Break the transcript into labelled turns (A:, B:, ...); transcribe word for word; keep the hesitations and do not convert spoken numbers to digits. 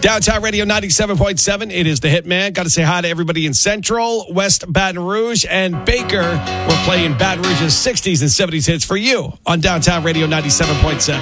A: Downtown Radio ninety-seven point seven. It is the Hitman. Got to say hi to everybody in Central, West Baton Rouge, and Baker. We're playing Baton Rouge's sixties and seventies hits for you on Downtown Radio ninety-seven point seven.